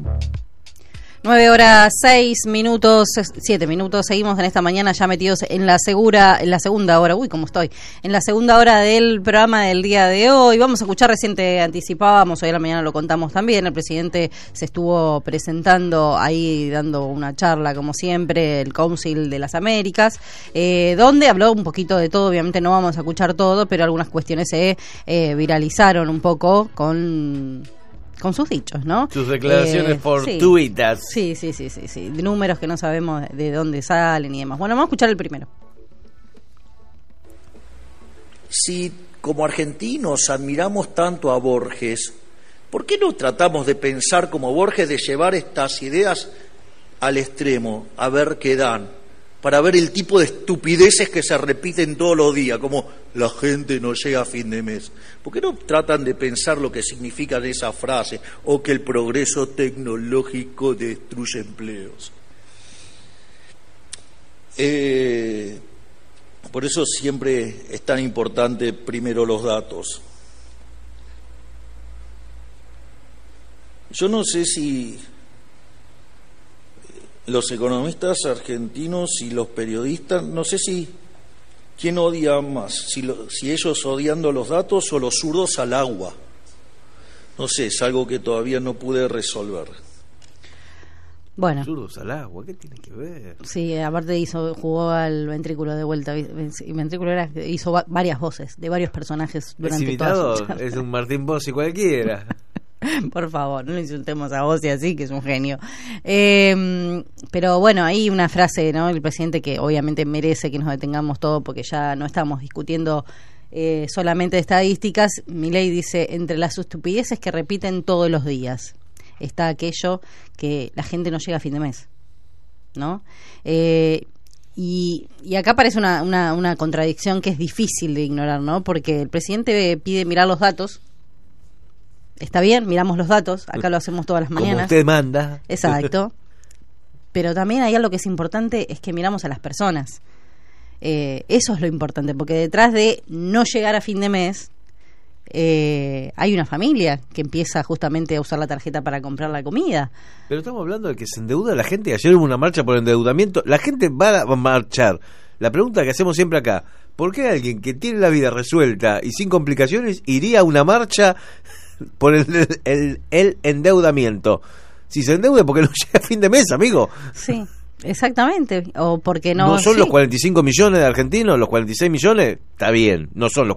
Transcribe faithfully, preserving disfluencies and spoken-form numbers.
Nueve horas, seis minutos, siete minutos, seguimos en esta mañana ya metidos en la segura, en la segunda hora, uy, cómo estoy, en la segunda hora del programa del día de hoy. Vamos a escuchar, reciente anticipábamos, hoy a la mañana lo contamos también, el presidente se estuvo presentando ahí, dando una charla, como siempre, el Council de las Américas, eh, donde habló un poquito de todo, obviamente no vamos a escuchar todo, pero algunas cuestiones se eh, viralizaron un poco con... con sus dichos, ¿no? Sus declaraciones eh, fortuitas. Sí, sí, sí, sí, sí, sí. Números que no sabemos de dónde salen y demás. Bueno, vamos a escuchar el primero. Si como argentinos admiramos tanto a Borges, ¿por qué no tratamos de pensar como Borges, de llevar estas ideas al extremo, a ver qué dan, para ver el tipo de estupideces que se repiten todos los días, como la gente no llega a fin de mes? ¿Por qué no tratan de pensar lo que significan esas frases, o que el progreso tecnológico destruye empleos? Eh, por eso siempre es tan importante primero los datos. Yo no sé si los economistas argentinos y los periodistas, no sé si quién odia más, si, lo, si ellos odiando los datos o los zurdos al agua. No sé, es algo que todavía no pude resolver. Bueno. Zurdos al agua, ¿qué tiene que ver? Sí, aparte hizo, jugó al ventrículo de vuelta, y ventrículo era, hizo va, varias voces de varios personajes durante ¿Es imitador? toda su Es un Martín Bossi cualquiera. Por favor, no le insultemos a Bossi así, que es un genio. Eh, pero bueno, hay una frase, ¿no? El presidente que obviamente merece que nos detengamos todo, porque ya no estamos discutiendo eh, solamente de estadísticas. Milei dice: entre las estupideces que repiten todos los días está aquello que la gente no llega a fin de mes, ¿no? Eh, y, y acá parece una, una, una contradicción que es difícil de ignorar, ¿no? Porque el presidente pide mirar los datos. Está bien, miramos los datos, acá lo hacemos todas las mañanas. Como usted manda. Exacto. Pero también hay algo que es importante, es que miramos a las personas. Eh, eso es lo importante, porque detrás de no llegar a fin de mes, eh, hay una familia que empieza justamente a usar la tarjeta para comprar la comida. Pero estamos hablando de que se endeuda la gente. Ayer hubo una marcha por endeudamiento. La gente va a marchar. La pregunta que hacemos siempre acá: ¿por qué alguien que tiene la vida resuelta y sin complicaciones iría a una marcha por el, el, el endeudamiento? Si se endeude porque no llega a fin de mes, amigo. Sí, exactamente. O porque no... No son sí. los cuarenta y cinco millones de argentinos, los cuarenta y seis millones, está bien, no son los